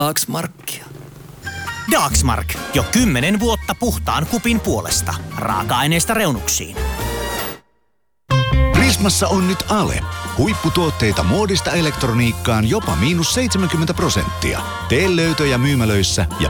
Dagsmarkkia. Dagsmark. Jo 10 vuotta puhtaan kupin puolesta. Raaka-aineista reunuksiin. Prismassa on nyt Ale. Huipputuotteita muodista elektroniikkaan jopa -70%. Tee löytöjä myymälöissä ja